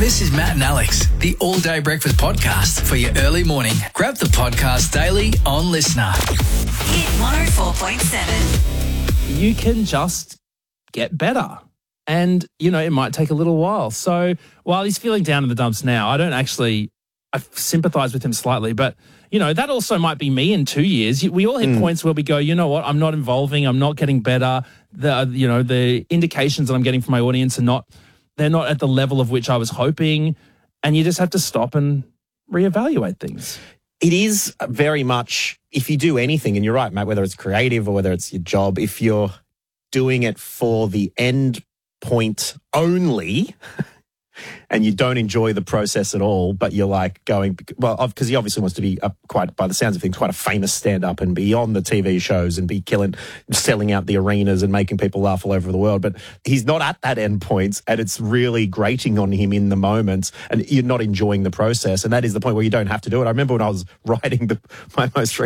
This is Matt and Alex, the All Day Breakfast Podcast for your early morning. Grab the podcast daily on Listener. Hit 104.7. You can just get better. And, it might take a little while. So while he's feeling down in the dumps now, I sympathise with him slightly. But, that also might be me in 2 years. We all hit points where we go, you know what, I'm not evolving, I'm not getting better. The indications that I'm getting from my audience they're not at the level of which I was hoping. And you just have to stop and reevaluate things. It is very much, if you do anything, and you're right, Matt, whether it's creative or whether it's your job, if you're doing it for the end point only and you don't enjoy the process at all, but you're like going, well, because he obviously wants to be quite, by the sounds of things, quite a famous stand-up and be on the TV shows and be selling out the arenas and making people laugh all over the world. But he's not at that end point, and it's really grating on him in the moment, and you're not enjoying the process. And that is the point where you don't have to do it. I remember when I was writing my most